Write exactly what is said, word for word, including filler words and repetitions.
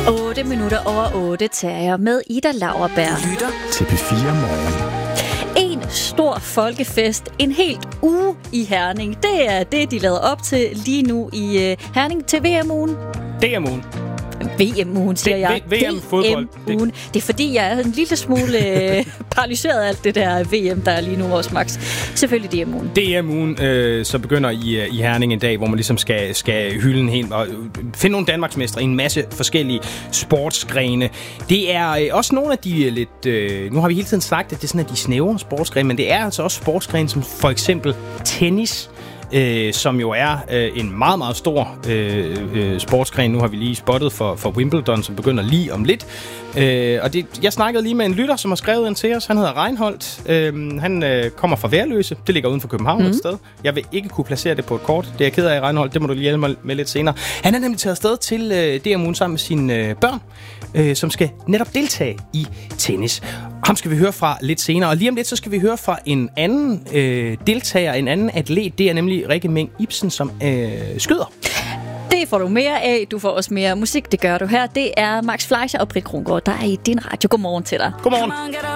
otte minutter over otte tager med Ida Lauerberg. Lytter til P fire Morgen. En stor folkefest, en helt uge i Herning. Det er det, de lader op til lige nu i uh, Herning til V M-ugen. D M-ugen. V M-ugen, siger jeg. V M-fodbold. D M-ugen. Det er fordi, jeg er en lille smule øh, paralyseret af alt det der V M, der er lige nu også, Max. Selvfølgelig D M-ugen. D M-ugen, øh, så begynder i, i Herning en dag, hvor man ligesom skal, skal hylde en hel og finde nogle danmarksmestre i en masse forskellige sportsgrene. Det er øh, også nogle af de lidt... Øh, nu har vi hele tiden sagt, at det er sådan, at de snævre sportsgrene, men det er altså også sportsgrene som for eksempel tennis, Øh, som jo er øh, en meget, meget stor øh, øh, sportsgren. Nu har vi lige spottet for, for Wimbledon, som begynder lige om lidt. Øh, og det, jeg snakkede lige med en lytter, som har skrevet ind til os. Han hedder Reinholdt. Øh, han øh, kommer fra Værløse. Det ligger uden for København mm. et sted. Jeg vil ikke kunne placere det på et kort. Det er jeg ked af, Reinholdt. Det må du lige hjælpe mig med lidt senere. Han er nemlig taget afsted til øh, D M-ugen sammen med sine øh, børn, øh, som skal netop deltage i tennis. Ham skal vi høre fra lidt senere. Og lige om lidt, så skal vi høre fra en anden øh, deltager, en anden atlet. Det er nemlig Rikke Meng Ibsen, som øh, skyder. Det får du mere af. Du får også mere musik. Det gør du her. Det er Max Fleischer og Britt Krongård, der er i din radio. Godmorgen til dig. Godmorgen.